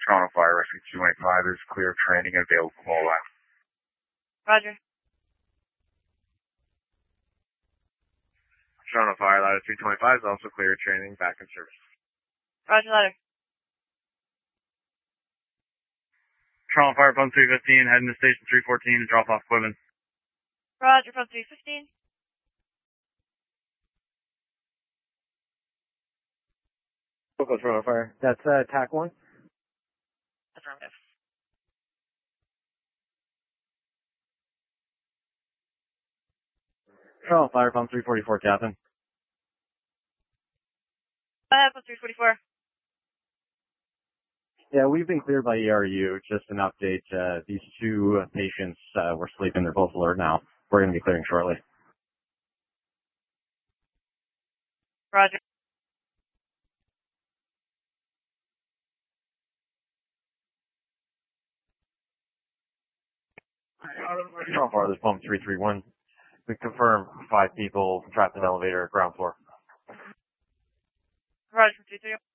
Toronto Fire Rescue 225, there's clear training available from all left. Roger. Toronto Fire Ladder 325 is also clear training, back in service. Roger, ladder. Toronto Fire Pump 315, heading to Station 314 to drop off equipment. Roger, pump 315. Local Toronto Fire. That's TAC 1. Affirmative. Toronto Fire Pump 344, Captain. Pump 344. Yeah, we've been cleared by ERU. Just an update. These two patients were sleeping. They're both alert now. We're going to be clearing shortly. Roger. Toronto Fire, this Pump 331. We confirm 5 people trapped in the elevator, ground floor. Roger, 231.